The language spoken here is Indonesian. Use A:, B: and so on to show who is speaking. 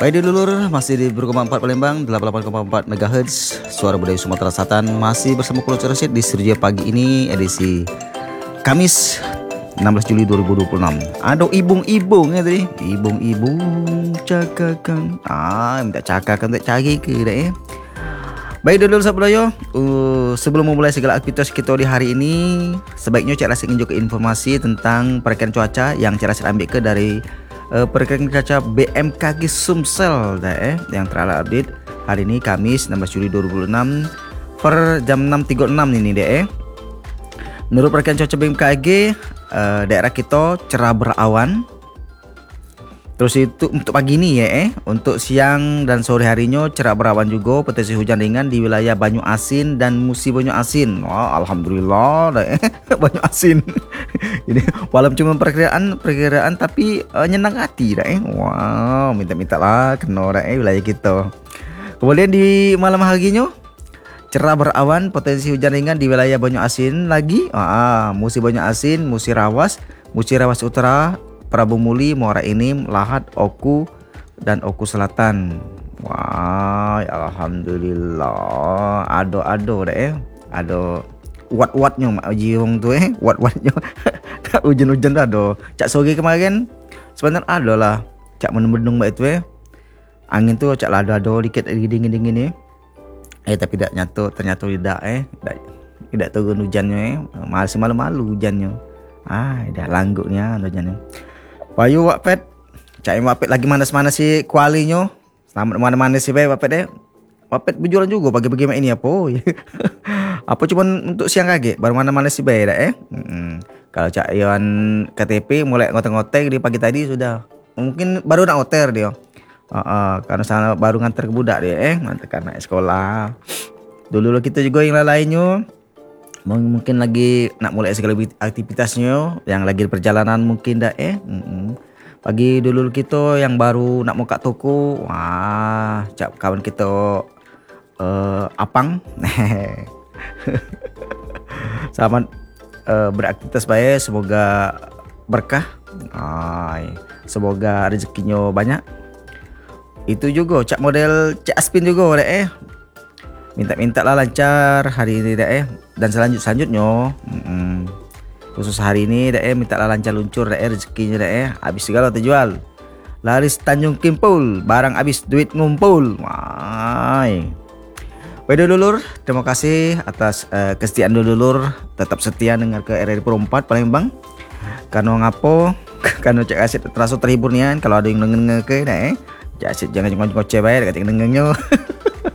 A: Baik dulur, masih di Berkembang 4 Palembang 88,4 MHz Suara Budaya Sumatera Selatan. Masih bersama Kulo Cerasit di Studio Pagi ini edisi Kamis 16 Juli 2026. Ada ibung-ibung ya tadi. Ibung-ibung cakakan. Minta cakakan tak cari ke dah eh. Baik dulur sahabat Doyo, sebelum memulai segala aktivitas kita di hari ini, sebaiknya Cak Rasid ingin juga informasi tentang perakiraan cuaca yang Cak Rasid ambil ke dari perakiraan cuaca BMKG Sumsel yang terakhir update hari ini Kamis 16 Juli 2026 per jam 6.36 ini Menurut perakiraan cuaca BMKG, daerah kita cerah berawan. Terus itu untuk pagi ini untuk siang dan sore harinya cerah berawan juga, potensi hujan ringan di wilayah Banyu Asin dan Musi Banyu Asin. Wah, alhamdulillah Banyu Asin. Jadi walau cuma perkiraan tapi nyenang hati Wow, minta lah kena wilayah kita. Kemudian di malam harinya cerah berawan, potensi hujan ringan di wilayah Banyu Asin lagi. Musi Banyu Asin, Musi Rawas Utara, Prabu Muli, Muara Enim, Lahat, Oku, dan Oku Selatan. Wah, alhamdulillah. Ado Ado wat-watnya mak jiung tu wat-watnya. Hujan-hujan ado. Cak sore kemarin sebenarnya ada lah. Cak mendung mbak itu Angin tu cak lah ada dikit dingin-dingin tapi ternyata tidak turun hujannya masih malu-malu hujannya. Dah langguknya hujannya. Payu Wak Pet, Cak Wak Pet lagi manas-manas si kualinya. Selamat mana-mana sih Wak Pet Wak Pet berjualan juga pagi-pagi mak ini apa? Apa cuman untuk siang kaget baru mana-mana sih Kalau Cak Iwan KTP mulai ngoteng-ngoteng di pagi tadi sudah. Mungkin baru nak oter dia. Karena sana baru nganter ke budak dia nganter karena sekolah. Dulu kita juga yang lainnya mungkin lagi nak mulai segala aktivitasnya yang lagi di perjalanan mungkin pagi dulu kita yang baru nak buka toko. Wah, cak kawan kita Apang selamat beraktivitas baik, semoga berkah, semoga rezekinya banyak. Itu juga cak model Cak Aspin juga minta lah lancar hari ini dan selanjutnya khusus hari ini minta lah lancar luncur rezekinya habis segala terjual laris Tanjung Kimpul, barang habis duit ngumpul. Baik dulur, terima kasih atas kesetiaan dulur, tetap setia dengar ke RRI Pro 4 Palembang. Karena ngapo karena Cak Rasid terasa terhibur nih kalau ada yang denger ke Cak Rasid jangan ngoceh baik dekat dengernya.